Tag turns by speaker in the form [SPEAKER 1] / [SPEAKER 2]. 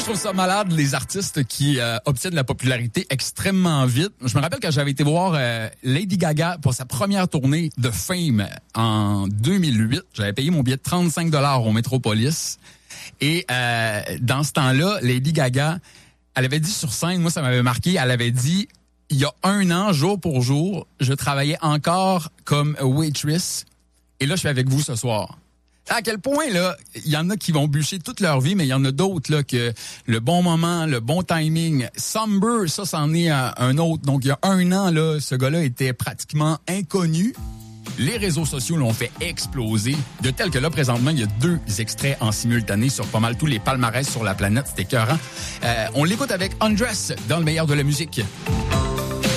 [SPEAKER 1] trouve ça malade, les artistes qui obtiennent la popularité extrêmement vite. Je me rappelle quand j'avais été voir Lady Gaga pour sa première tournée de Fame en 2008. J'avais payé mon billet de 35 $ au Metropolis. Et dans ce temps-là, Lady Gaga, elle avait dit sur scène, moi ça m'avait marqué, elle avait dit, il y a 1 an, jour pour jour, je travaillais encore comme waitress. Et là, je suis avec vous ce soir. À quel point, là, il y en a qui vont bûcher toute leur vie, mais il y en a d'autres, là, que le bon moment, le bon timing. Somber, ça, c'en est un autre. Donc, il y a 1 an, là, ce gars-là était pratiquement inconnu. Les réseaux sociaux l'ont fait exploser, de tel que là, présentement, il y a 2 extraits en simultané sur pas mal tous les palmarès sur la planète. C'était écœurant. On l'écoute avec Undress dans le meilleur de la musique.